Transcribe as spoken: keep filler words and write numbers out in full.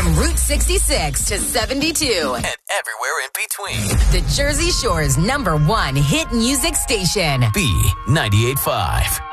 From Route sixty-six to seventy-two. And everywhere in between. The Jersey Shore's number one hit music station. B ninety-eight point five.